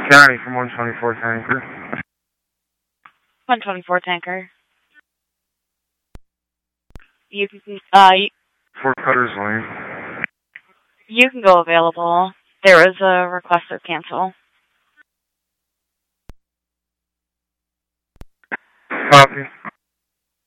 County from 124 Tanker. 124 Tanker. You can, Fort Cutters Lane. you can go available. There is a request to cancel. Copy.